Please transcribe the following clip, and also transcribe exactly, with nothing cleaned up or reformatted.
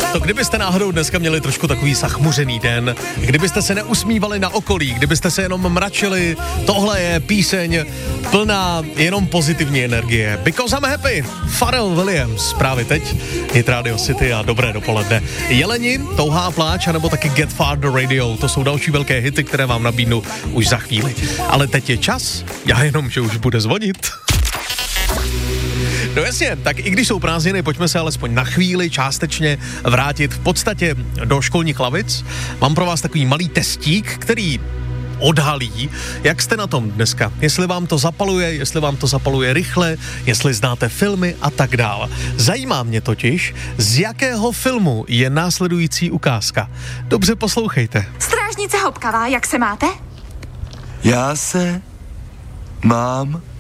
To kdybyste náhodou dneska měli trošku takový zachmuřený den, kdybyste se neusmívali na okolí, kdybyste se jenom mračili, tohle je píseň plná jenom pozitivní energie. Because I'm happy, Pharrell Williams, právě teď, Hit Radio City a dobré dopoledne. Jeleni, Touhá pláč, anebo taky Get Farther Radio, to jsou další velké hity, které vám nabídnu už za chvíli. Ale teď je čas, já jenom, že už bude zvonit. No jasně, tak i když jsou prázdniny, pojďme se alespoň na chvíli částečně vrátit v podstatě do školních lavic. Mám pro vás takový malý testík, který odhalí, jak jste na tom dneska. Jestli vám to zapaluje, jestli vám to zapaluje rychle, jestli znáte filmy a tak dále. Zajímá mě totiž, z jakého filmu je následující ukázka. Dobře poslouchejte. Strážnice Hopkavá, jak se máte? Já se mám